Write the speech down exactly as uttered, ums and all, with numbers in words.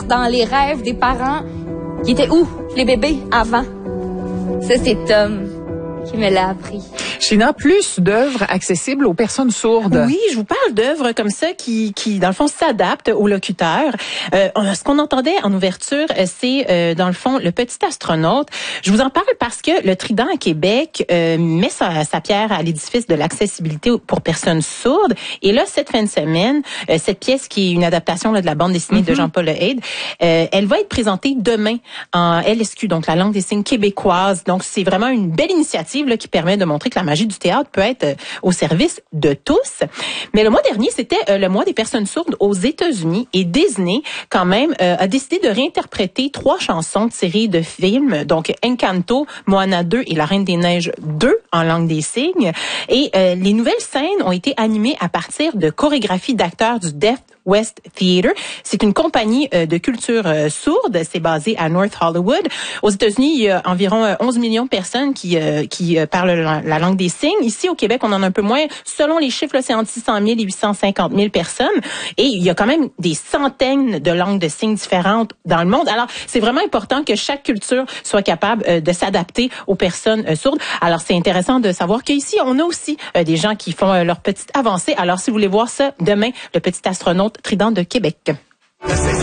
dans les rêves des parents qui étaient où, les bébés, avant. Ça, c'est Tom qui me l'a appris. China, plus d'œuvres accessibles aux personnes sourdes. Oui, je vous parle d'œuvres comme ça qui, qui dans le fond, s'adaptent aux locuteurs. Euh, ce qu'on entendait en ouverture, c'est, euh, dans le fond, Le Petit Astronaute. Je vous en parle parce que le Trident à Québec euh, met sa, sa pierre à l'édifice de l'accessibilité pour personnes sourdes. Et là, cette fin de semaine, euh, cette pièce qui est une adaptation là, de la bande dessinée mm-hmm. de Jean-Paul Lehade, euh, elle va être présentée demain en L S Q, donc la langue des signes québécoise. Donc, c'est vraiment une belle initiative là, qui permet de montrer que la magie du théâtre peut être au service de tous. Mais le mois dernier, c'était le mois des personnes sourdes aux États-Unis et Disney, quand même, euh, a décidé de réinterpréter trois chansons de séries de films, donc Encanto, Moana deux et La Reine des Neiges deux en langue des signes. Et euh, les nouvelles scènes ont été animées à partir de chorégraphies d'acteurs du Deaf West Theatre. C'est une compagnie euh, de culture euh, sourde. C'est basé à North Hollywood. Aux États-Unis, il y a environ euh, onze millions de personnes qui euh, qui euh, parlent la, la langue des signes. Ici, au Québec, on en a un peu moins. Selon les chiffres, là, c'est entre six cent mille et huit cent cinquante mille personnes. Et il y a quand même des centaines de langues de signes différentes dans le monde. Alors, c'est vraiment important que chaque culture soit capable euh, de s'adapter aux personnes euh, sourdes. Alors, c'est intéressant de savoir qu'ici, on a aussi euh, des gens qui font euh, leur petite avancée. Alors, si vous voulez voir ça, demain, Le Petit Astronaute, Trident de Québec.